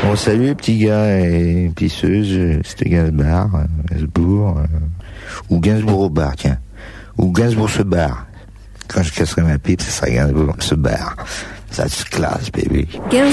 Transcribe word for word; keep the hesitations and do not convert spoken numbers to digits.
Bon, salut les petits gars et pisseuses, c'était Gainsbourg, euh, Gainsbourg, euh, ou Gainsbourg au bar, tiens. Ou Gainsbourg se barre. Quand je casserai ma pipe, ça sera Gainsbourg se barre. That's class, baby.